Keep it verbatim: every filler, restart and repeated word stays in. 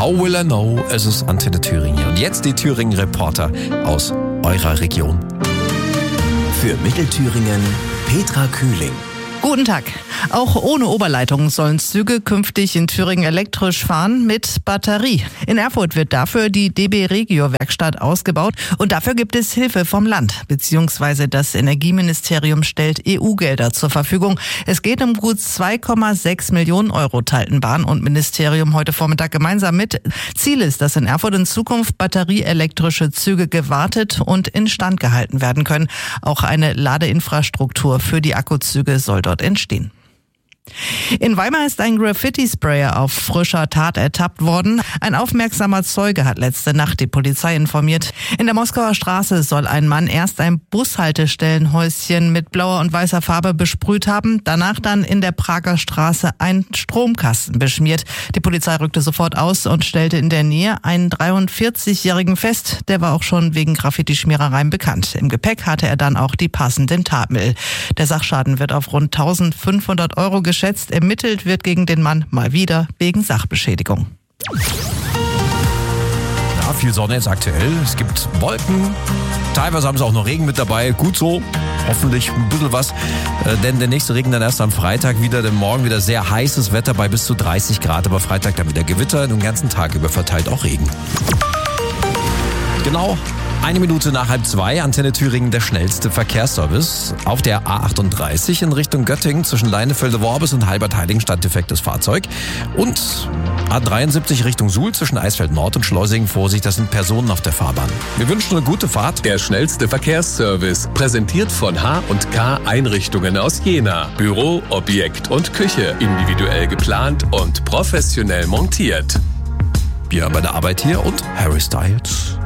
How will I know? Es ist Antenne Thüringen. Und jetzt die Thüringen-Reporter aus eurer Region. Für Mittelthüringen Petra Kühling. Guten Tag. Auch ohne Oberleitung sollen Züge künftig in Thüringen elektrisch fahren mit Batterie. In Erfurt wird dafür die D B Regio-Werkstatt ausgebaut und dafür gibt es Hilfe vom Land, beziehungsweise das Energieministerium stellt E U-Gelder zur Verfügung. Es geht um gut zwei Komma sechs Millionen Euro, teilten Bahn und Ministerium heute Vormittag gemeinsam mit. Ziel ist, dass in Erfurt in Zukunft batterieelektrische Züge gewartet und instand gehalten werden können. Auch eine Ladeinfrastruktur für die Akkuzüge soll dort entstehen. In Weimar ist ein Graffiti-Sprayer auf frischer Tat ertappt worden. Ein aufmerksamer Zeuge hat letzte Nacht die Polizei informiert. In der Moskauer Straße soll ein Mann erst ein Bushaltestellenhäuschen mit blauer und weißer Farbe besprüht haben, danach dann in der Prager Straße einen Stromkasten beschmiert. Die Polizei rückte sofort aus und stellte in der Nähe einen dreiundvierzigjährigen fest. Der war auch schon wegen Graffiti-Schmierereien bekannt. Im Gepäck hatte er dann auch die passenden Tatmittel. Der Sachschaden wird auf rund eintausendfünfhundert Euro geschätzt. Ermittelt wird gegen den Mann mal wieder wegen Sachbeschädigung. Ja, viel Sonne jetzt aktuell. Es gibt Wolken. Teilweise haben sie auch noch Regen mit dabei. Gut so. Hoffentlich ein bisschen was. Äh, denn der nächste Regen dann erst am Freitag wieder. Denn morgen wieder sehr heißes Wetter bei bis zu dreißig Grad. Aber Freitag dann wieder Gewitter. Den ganzen Tag über verteilt auch Regen. Genau. Eine Minute nach halb zwei, Antenne Thüringen, der schnellste Verkehrsservice. Auf der A achtunddreißig in Richtung Göttingen zwischen Leinefelde-Worbis und Halbert-Heiligenstadt defektes Fahrzeug. Und A dreiundsiebzig Richtung Suhl zwischen Eisfeld Nord und Schleusingen. Vorsicht, das sind Personen auf der Fahrbahn. Wir wünschen eine gute Fahrt. Der schnellste Verkehrsservice, präsentiert von H und K Einrichtungen aus Jena. Büro, Objekt und Küche, individuell geplant und professionell montiert. Wir bei der Arbeit hier und Harry Styles.